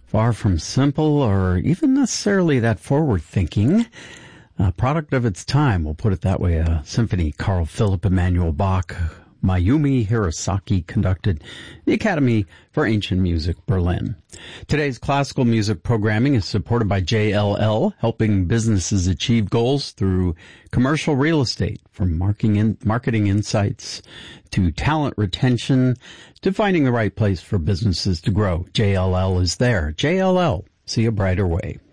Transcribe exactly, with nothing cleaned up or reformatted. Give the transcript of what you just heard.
Far from simple or even necessarily that forward-thinking. A product of its time, we'll put it that way. A symphony Carl Philipp Emanuel Bach, Mayumi Hirosaki conducted, the Academy for Ancient Music, Berlin. Today's classical music programming is supported by J L L, helping businesses achieve goals through commercial real estate, from marketing, marketing insights to talent retention to finding the right place for businesses to grow. J L L is there. J L L, see a brighter way.